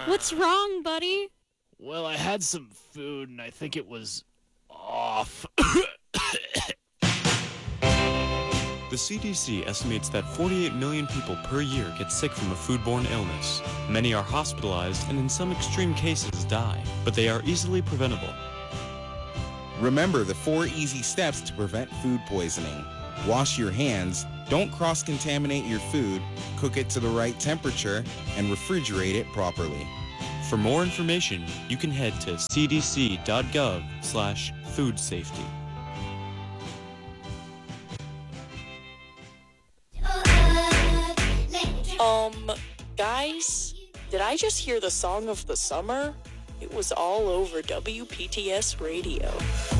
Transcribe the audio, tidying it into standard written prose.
What's wrong, buddy? Well, I had some food and I think it was off. The CDC estimates that 48 million people per year get sick from a foodborne illness. Many are hospitalized and in some extreme cases die, but they are easily preventable. Remember the 4 easy steps to prevent food poisoning. Wash your hands, don't cross-contaminate your food, cook it to the right temperature, and refrigerate it properly. For more information, you can head to cdc.gov/food safety. Guys, did I just hear the song of the summer? It was all over WPTS radio.